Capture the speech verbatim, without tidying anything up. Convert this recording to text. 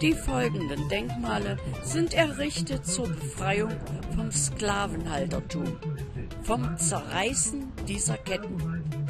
Die folgenden Denkmale sind errichtet zur Befreiung vom Sklavenhaltertum, vom Zerreißen dieser Ketten